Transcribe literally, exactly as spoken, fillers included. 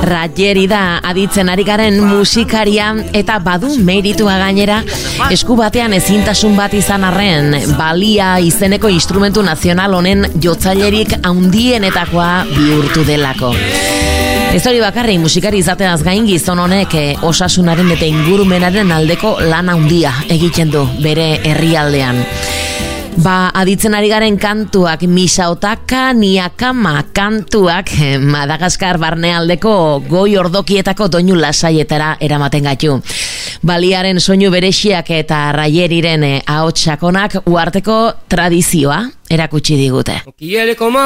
Rayeri da aditzen ari garen musikaria eta badu meritua gainera esku batean ezintasun bat izan arren balia izeneko instrumentu nazional honen jotzailerik handienetakoa bihurtu delako. Ez hori bakarrik musikari izateaz gain gizon honek osasunaren eta ingurumenaren aldeko lan handia egiten du bere herrialdean. Ba, aditzen ari garen kantuak, Misaotaka Niakama kantuak Madagaskar barnealdeko goi ordokietako doinu lasaietara eramaten gaitu. Baliaren soinu berexiak eta Rayeriren ahots sakonak uharteko tradizioa erakutsi digute.